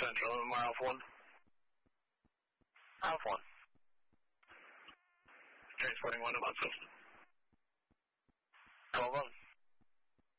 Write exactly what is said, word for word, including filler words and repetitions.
Central, M R Alpha one. Alpha one. Transporting one to Mount Simpson.